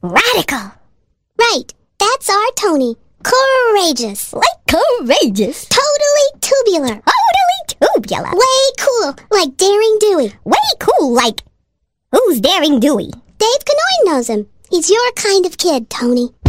Radical. Right, that's our Tony. Courageous. Like courageous. Totally tubular. Totally tubular. Way cool, like Daring Dewey. Way cool, like... Who's Daring Dewey? Dave Canoy knows him. He's your kind of kid, Tony.